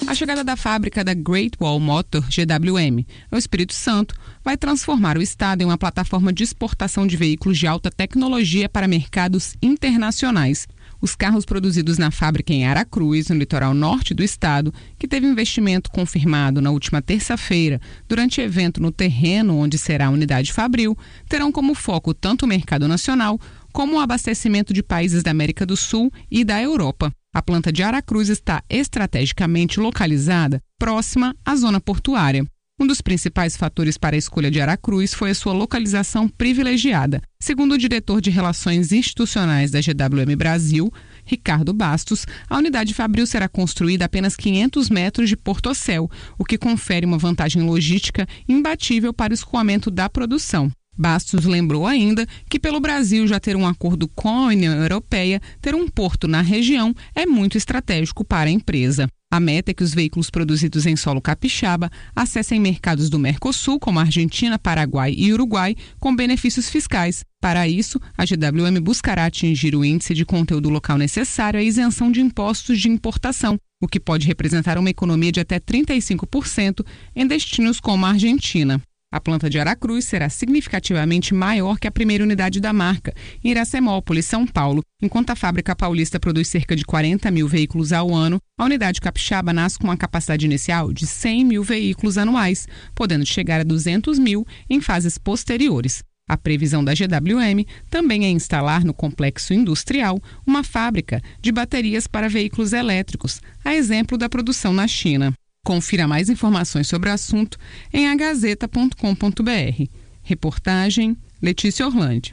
A chegada da fábrica da Great Wall Motor, GWM, ao Espírito Santo, vai transformar o estado em uma plataforma de exportação de veículos de alta tecnologia para mercados internacionais. Os carros produzidos na fábrica em Aracruz, no litoral norte do estado, que teve investimento confirmado na última terça-feira, durante evento no terreno onde será a unidade fabril, terão como foco tanto o mercado nacional como o abastecimento de países da América do Sul e da Europa. A planta de Aracruz está estrategicamente localizada próxima à zona portuária. Um dos principais fatores para a escolha de Aracruz foi a sua localização privilegiada. Segundo o diretor de Relações Institucionais da GWM Brasil, Ricardo Bastos, a unidade fabril será construída a apenas 500 metros de Porto Ocel, o que confere uma vantagem logística imbatível para o escoamento da produção. Bastos lembrou ainda que, pelo Brasil já ter um acordo com a União Europeia, ter um porto na região é muito estratégico para a empresa. A meta é que os veículos produzidos em solo capixaba acessem mercados do Mercosul, como Argentina, Paraguai e Uruguai, com benefícios fiscais. Para isso, a GWM buscará atingir o índice de conteúdo local necessário à isenção de impostos de importação, o que pode representar uma economia de até 35% em destinos como a Argentina. A planta de Aracruz será significativamente maior que a primeira unidade da marca, em Iracemópolis, São Paulo. Enquanto a fábrica paulista produz cerca de 40 mil veículos ao ano, a unidade capixaba nasce com uma capacidade inicial de 100 mil veículos anuais, podendo chegar a 200 mil em fases posteriores. A previsão da GWM também é instalar no complexo industrial uma fábrica de baterias para veículos elétricos, a exemplo da produção na China. Confira mais informações sobre o assunto em agazeta.com.br. Reportagem Letícia Orlandi.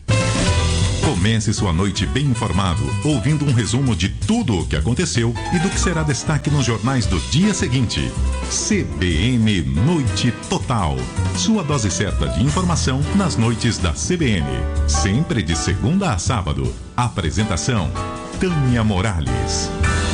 Comece sua noite bem informado, ouvindo um resumo de tudo o que aconteceu e do que será destaque nos jornais do dia seguinte. CBN Noite Total. Sua dose certa de informação nas noites da CBN. Sempre de segunda a sábado. Apresentação: Tânia Morales.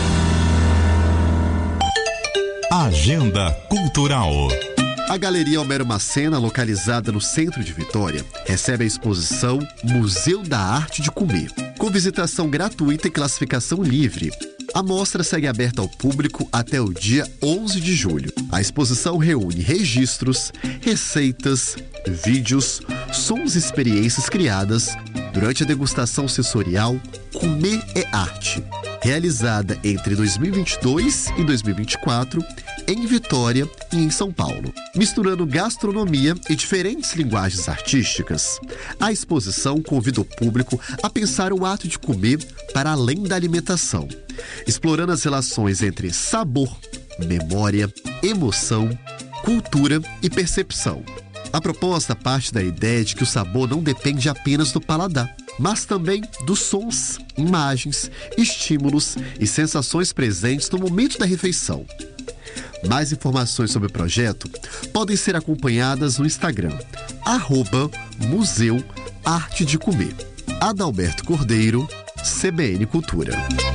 Agenda Cultural. A Galeria Homero Macena, localizada no centro de Vitória, recebe a exposição Museu da Arte de Comer, com visitação gratuita e classificação livre. A mostra segue aberta ao público até o dia 11 de julho. A exposição reúne registros, receitas, vídeos, sons e experiências criadas durante a degustação sensorial Comer é Arte, realizada entre 2022 e 2024 em Vitória e em São Paulo. Misturando gastronomia e diferentes linguagens artísticas, a exposição convida o público a pensar o ato de comer para além da alimentação, explorando as relações entre sabor, memória, emoção, cultura e percepção. A proposta parte da ideia de que o sabor não depende apenas do paladar, mas também dos sons, imagens, estímulos e sensações presentes no momento da refeição. Mais informações sobre o projeto podem ser acompanhadas no Instagram, @Museu Arte de Comer. Adalberto Cordeiro, CBN Cultura.